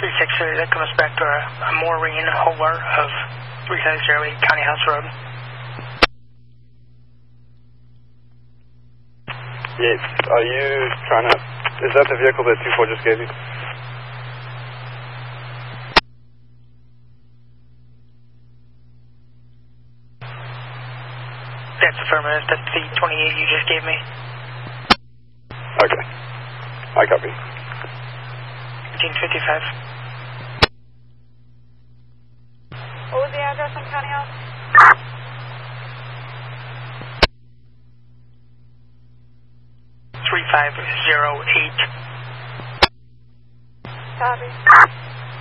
360, that comes back to a Maureen Hobart of 3508 County House Road. Yes, are you trying to... Is that the vehicle that 24 just gave you? That's affirmative. That's the 28 you just gave me. Okay. I copy. 1855. What was the address on County House? 3508. Copy.